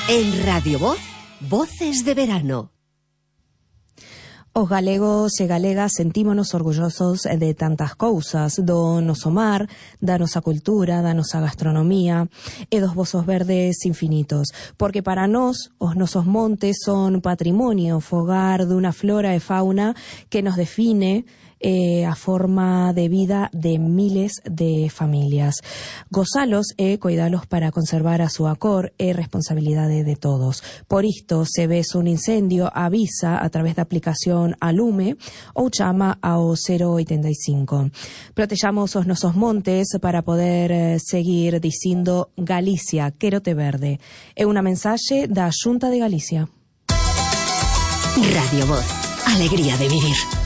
En Radio Voz, Voces de Verano. Os galegos e galegas sentímonos orgullosos de tantas cousas, do noso mar, da nosa cultura, da nosa gastronomía e dos vosos verdes infinitos, porque para nós os nosos montes son patrimonio, fogar dunha flora e fauna que nos define a forma de vida de miles de familias. Gozalos e coidalos para conservar a súa cor é responsabilidade de todos. Por isto, se ves un incendio, avisa a través da aplicación a Lume ou chama ao 085. Protexamos os nosos montes para poder seguir dicindo Galicia, quérote verde. É unha mensaxe da Xunta de Galicia. Radio Voz, alegría de vivir.